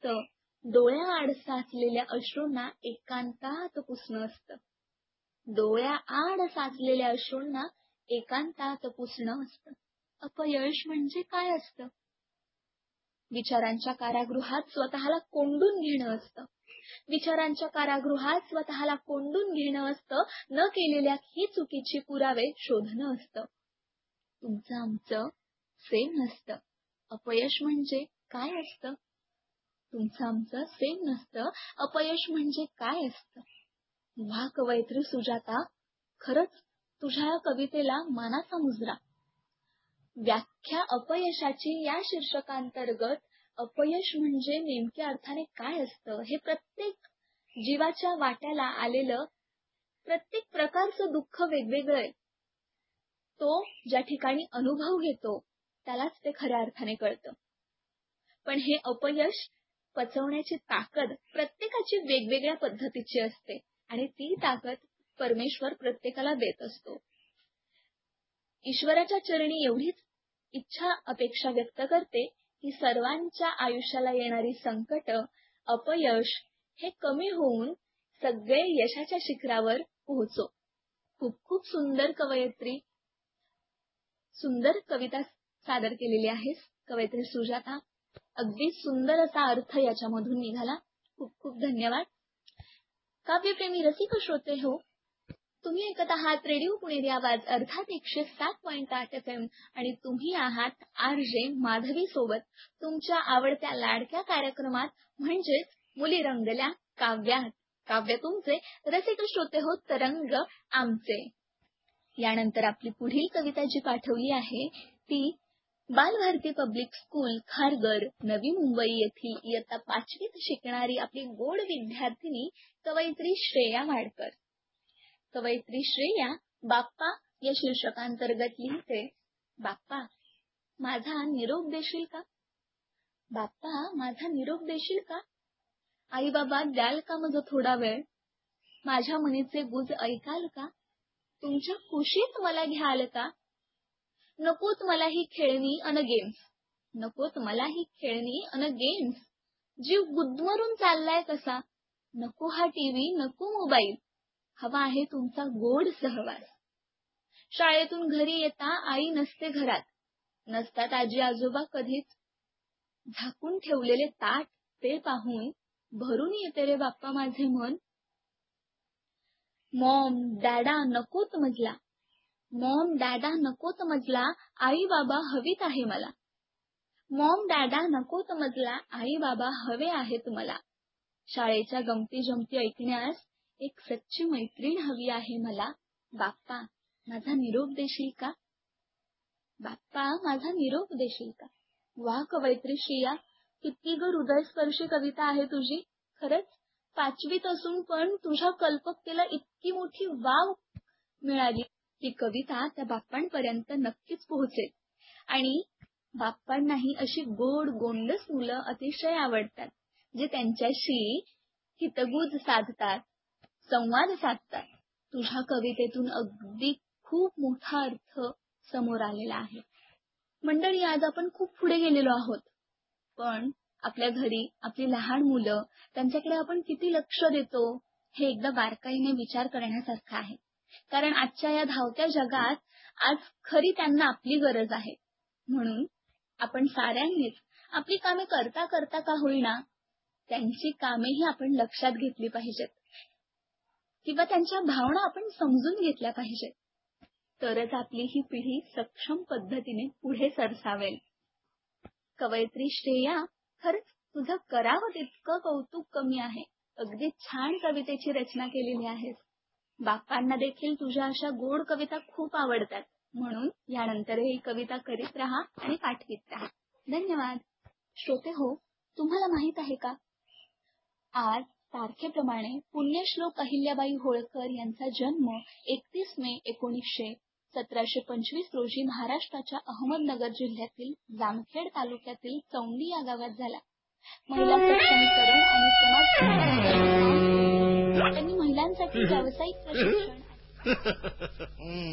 असतं, डोळ्याआड साचलेल्या अश्रूंना एकांतात पुसणं असतं. डोळ्याआड साचलेल्या अश्रूंना एकांतात पुसणं असतं. अपयश म्हणजे काय असतं? विचारांच्या कारागृहात स्वतःला कोंडून घेणं असतं. विचारांच्या कारागृहात स्वतःला कोंडून घेणं असतं. न केलेल्या ही चुकीची पुरावे शोधणं असतं. तुमचं आमचं सेम नसतं. अपयश म्हणजे काय असतं? तुमचं आमचं सेम नसतं. अपयश म्हणजे काय असतं? वाह कवयित्री सुजाता, खरंच तुझ्या या कवितेला मानाचा मुजरा. व्याख्या अपयशाची या शीर्षकांतर्गत अपयश म्हणजे नेमक्या अर्थाने काय असतं हे प्रत्येक जीवाच्या वाट्याला आलेलं प्रत्येक प्रकारचं दुःख वेगवेगळं आहे. तो ज्या ठिकाणी अनुभव घेतो त्यालाच ते खऱ्या अर्थाने कळतं. पण हे अपयश पचवण्याची ताकद प्रत्येकाची वेगवेगळ्या पद्धतीची असते आणि ती ताकद परमेश्वर प्रत्येकाला देत असतो. ईश्वराच्या चरणी एवढीच इच्छा अपेक्षा व्यक्त करते की सर्वांच्या आयुष्याला येणारी संकट, अपयश हे कमी होऊन सगळे यशाच्या शिखरावर पोहोचो. खूप खूप सुंदर कवयित्री, सुंदर कविता सादर केलेली आहेस कवयित्री सुजाता. अगदी सुंदर असा अर्थ याच्यामधून निघाला. खूप खूप धन्यवाद. काव्यप्रेमी रसिक श्रोते हो, तुम्ही ऐकत आहात रेडिओ पुणेरी आवाज अर्थात 107.8 FM आणि तुम्ही आहात RJ माधवी सोबत तुमच्या आवडत्या लाडक्या कार्यक्रमात म्हणजेच मुली रंगल्या काव्यात. काव्य तुमचे, रसिक श्रोते हो तरंग आमचे. यानंतर आपली पुढील कविता जी पाठवली आहे ती बालभारती पब्लिक स्कूल खारघर नवी मुंबई येथील इयत्ता 5वीत शिकणारी आपली गोड विद्यार्थिनी कवयित्री श्रेया वाडकर. कवयित्री श्रेया बाप्पा या शीर्षकांतर्गत लिहिते, बाप्पा माझा निरोप देशील का? बाप्पा माझा निरोप देशील का? आई बाबा द्याल का मग थोडा वेळ? माझ्या मनीचे गुज ऐकाल का? तुमच्या कुशीत मला घ्याल का? नकोत मला ही खेळणी अन गेम्स, नकोत मला ही खेळणी अन गेम्स. जीव गुदमरून चाललाय कसा. नको हा टीव्ही, नको मोबाईल, हवा आहे तुमचा गोड सहवास. शाळेतून घरी येता आई नसते घरात, नसतात आजी आजोबा कधीच. झाकून ठेवलेले ताट ते पाहून भरून येते रे बाप्पा माझे मन. मॉम डॅडा नकोत मजला, मॉम डॅडा नकोत मजला, आई बाबा हवीत आहे मला. मॉम डॅडा नकोत मजला, आई बाबा हवे आहेत मला. शाळेच्या गमती जमती ऐकण्यास एक सच्ची मैत्रीण हवी आहे मला. बाप्पा माझा निरोप देशील का? बाप्पा माझा निरोप देशील का? वा कवयित्री श्रेया, किती ग हृदयस्पर्शी कविता आहे तुझी. खरंच 5वीत असून पण तुझ्या कल्पकतेला इतकी मोठी वाव मिळाली. ही कविता त्या बाप्पांपर्यंत नक्कीच पोहोचेल आणि बाप्पांनाही अशी गोड गोंडस मुलं अतिशय आवडतात जे त्यांच्याशी हितगुज साधतात, संवाद साधतात. तुझ्या कवितेतून अगदी खूप मोठा अर्थ समोर आलेला आहे. मंडळी, आज आपण खूप पुढे गेलेलो आहोत, पण आपल्या घरी आपली लहान मुलं त्यांच्याकडे आपण किती लक्ष देतो हे एकदा बारकाईने विचार करण्यासारखं आहे. कारण आजच्या या धावत्या जगात आज खरी त्यांना आपली गरज आहे. म्हणून आपण साऱ्यांनीच आपली कामे करता करता का होईना त्यांची कामेही आपण लक्षात घेतली पाहिजेत किंवा त्यांच्या भावना आपण समजून घेतल्या पाहिजेत. तरच आपली ही पिढी सक्षम पद्धतीने पुढे सरसावेल. कवयित्री श्रेया, खरंच तुझं करावं तितकं कौतुक कमी आहे. अगदी छान कवितेची रचना केलेली आहेस. बाप्पांना देखील तुझ्या अशा गोड कविता खूप आवडतात. म्हणून यानंतर ही कविता करीत राहा आणि पाठवीत राहा. धन्यवाद. श्रोते हो, तुम्हाला माहित आहे का, आज तारखेप्रमाणे पुण्यश्लोक अहिल्याबाई होळकर यांचा जन्म 31 मे 1725 रोजी महाराष्ट्राच्या अहमदनगर जिल्ह्यातील जामखेड तालुक्यातील चौंडी या गावात झाला. महिला सक्षमीकरण आणि समाज त्यांनी महिलांसाठी व्यावसायिक प्रशिक्षण.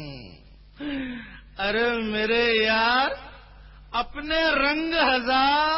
अरे मेरे यार, अपने रंग हजार